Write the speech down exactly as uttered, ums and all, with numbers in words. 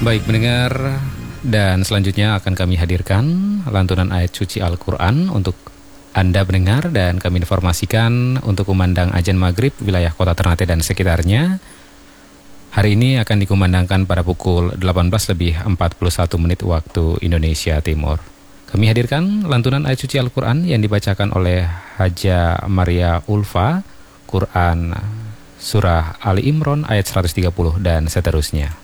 Baik pendengar, dan selanjutnya akan kami hadirkan lantunan ayat suci Al-Quran untuk Anda pendengar, dan kami informasikan untuk kumandang azan maghrib wilayah kota Ternate dan sekitarnya. Hari ini akan dikumandangkan pada pukul delapan belas lebih empat puluh satu menit waktu Indonesia Timur. Kami hadirkan lantunan ayat suci Al-Quran yang dibacakan oleh Haja Maria Ulfa, Quran Surah Ali Imran ayat seratus tiga puluh dan seterusnya.